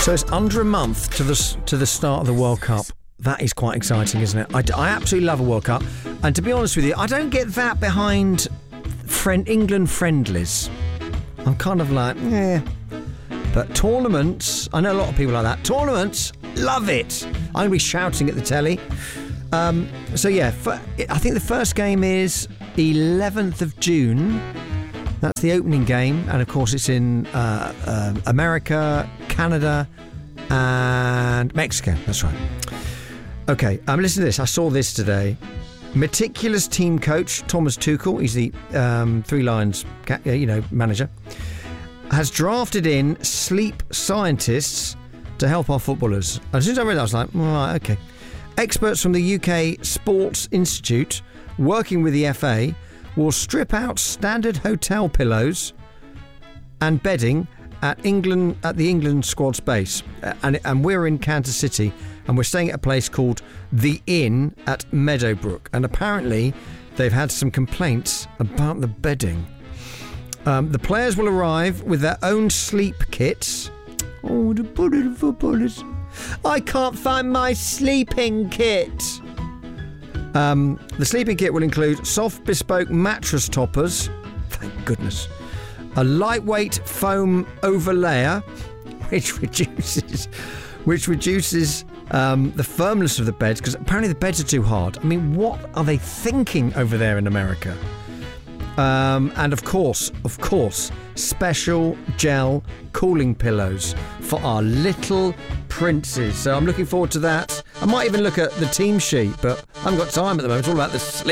So it's under a month to the start of the World Cup. That is quite exciting, isn't it? I absolutely love a World Cup. And to be honest with you, I don't get that behind England friendlies. I'm kind of like, But tournaments, I know a lot of people like that. Tournaments, love it. I'm going to be shouting at the telly. I think the first game is 11th of June. That's the opening game. And, of course, it's in America, Canada and Mexico. That's right. OK, listen to this. I saw this today. Meticulous team coach Thomas Tuchel, he's the Three Lions manager, has drafted in sleep scientists to help our footballers. And as soon as I read that, I was like, right, OK. Experts from the UK Sports Institute, working with the FA, will strip out standard hotel pillows and bedding at the England squad's base. And we're in Kansas City, and we're staying at a place called The Inn at Meadowbrook. And apparently they've had some complaints about the bedding. The players will arrive with their own sleep kits. Oh, the brilliant footballers. I can't find my sleeping kit. The sleeping kit will include soft bespoke mattress toppers. Thank goodness. A lightweight foam overlayer, which reduces the firmness of the beds, because apparently the beds are too hard. I mean, what are they thinking over there in America? And of course, special gel cooling pillows for our little princes. So I'm looking forward to that. I might even look at the team sheet, but I haven't got time at the moment. It's all about the sleep.